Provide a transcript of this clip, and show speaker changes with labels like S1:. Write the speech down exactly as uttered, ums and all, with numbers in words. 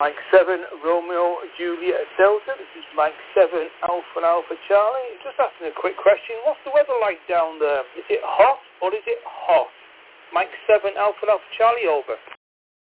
S1: Mike seven, Romeo, Juliet, Delta. This is Mike seven, Alpha Alpha Charlie. Just asking a quick question. What's the weather like down there? Is it hot or is it hot? Mike seven, Alpha Alpha Charlie, over.